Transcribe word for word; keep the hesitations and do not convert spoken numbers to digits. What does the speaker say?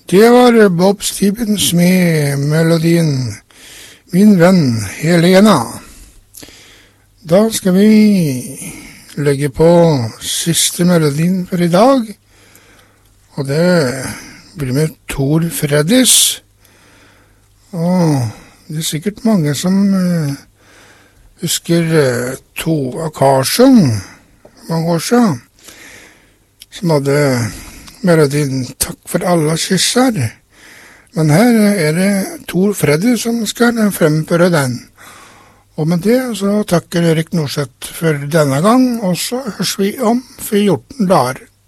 Det var Bob Stevens med melodien Min venn Helena. Da skal vi legge på siste melodien for i dag, og det blir med Tor Freddis. Og det er sikkert mange som uh, husker uh, Tova Karlsson mange år siden, som hadde melodien Takk for alle kysser. Men her er det Tor Freddis som skal fremføre den. Og med det så takker Erik Norseth for denne gang, og så høres vi om fjorten dager.